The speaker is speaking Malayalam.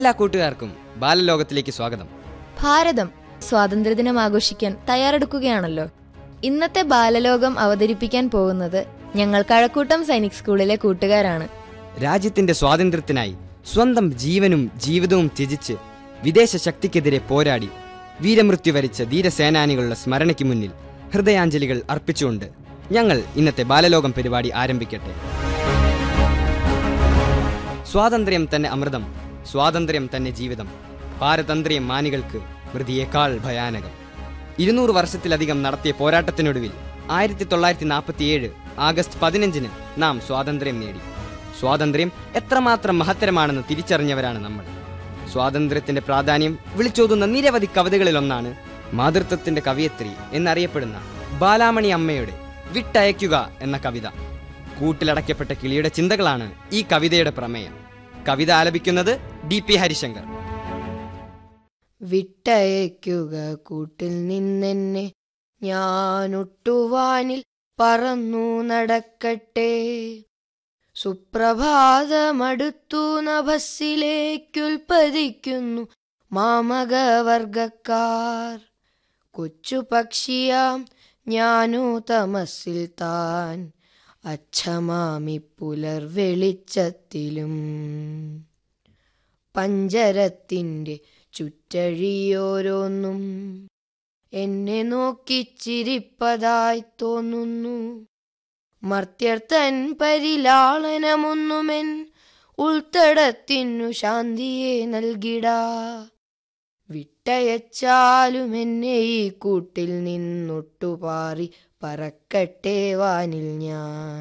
എല്ലാ കൂട്ടുകാർക്കും ബാലലോകത്തിലേക്ക് സ്വാഗതം. ഭാരതം സ്വാതന്ത്ര്യദിനം ആഘോഷിക്കാൻ തയ്യാറെടുക്കുകയാണല്ലോ. ഇന്നത്തെ ബാലലോകം അവതരിപ്പിക്കാൻ പോകുന്നത് ഞങ്ങൾ കഴക്കൂട്ടം സൈനിക് സ്കൂളിലെ കൂട്ടുകാരാണ്. രാജ്യത്തിന്റെ സ്വാതന്ത്ര്യത്തിനായി സ്വന്തം ജീവനും ജീവിതവും ത്യജിച്ച് വിദേശ ശക്തിക്കെതിരെ പോരാടി വീരമൃത്യു വരിച്ച ധീരസേനാനികളുടെ സ്മരണയ്ക്ക് മുന്നിൽ ഹൃദയാഞ്ജലികൾ അർപ്പിച്ചുകൊണ്ട് ഞങ്ങൾ ഇന്നത്തെ ബാലലോകം പരിപാടി ആരംഭിക്കട്ടെ. സ്വാതന്ത്ര്യം തന്നെ അമൃതം, സ്വാതന്ത്ര്യം തന്നെ ജീവിതം, പാരതന്ത്ര്യം മാനികൾക്ക് മൃതിയേക്കാൾ ഭയാനകം. 200 വർഷത്തിലധികം നടത്തിയ പോരാട്ടത്തിനൊടുവിൽ 1947 ആഗസ്റ്റ് 15 നാം സ്വാതന്ത്ര്യം നേടി. സ്വാതന്ത്ര്യം എത്രമാത്രം മഹത്തരമാണെന്ന് തിരിച്ചറിഞ്ഞവരാണ് നമ്മൾ. സ്വാതന്ത്ര്യത്തിന്റെ പ്രാധാന്യം വിളിച്ചോതുന്ന നിരവധി കവിതകളിലൊന്നാണ് മാതൃത്വത്തിന്റെ കവിയത്രി എന്നറിയപ്പെടുന്ന ബാലാമണി അമ്മയുടെ വിട്ടയക്കുക എന്ന കവിത. കൂട്ടിലടയ്ക്കപ്പെട്ട കിളിയുടെ ചിന്തകളാണ് ഈ കവിതയുടെ പ്രമേയം. കവിത ആലപിക്കുന്നത് DP ഹരിശങ്കർ. വിട്ടയക്കുക കൂട്ടിൽ നിന്നെന്നെ, ഞാനൊട്ടുവാനിൽ പറന്നു നടക്കട്ടെ. സുപ്രഭാതമടുത്തു നഭസ്സിലേക്കുൽപ്പതിക്കുന്നു മാമകവർഗക്കാർ. കൊച്ചു പക്ഷിയാം ഞാനോ തമസ്സിൽ താൻ, അച്ഛമാമി പുലർ വെളിച്ചത്തിലും. പഞ്ചരത്തിൻ്റെ ചുറ്റഴിയോരോന്നും എന്നെ നോക്കിച്ചിരിപ്പതായി തോന്നുന്നു. മർത്യർ തൻ പരിലാളനമൊന്നുമെൻ ഉൾത്തടത്തിനു ശാന്തിയെ നൽകിടാ. വിട്ടയച്ചാലും എന്നെ ഈ കൂട്ടിൽ നിന്നൊട്ടുപാറി പറക്കട്ടെ വാനിൽ ഞാൻ.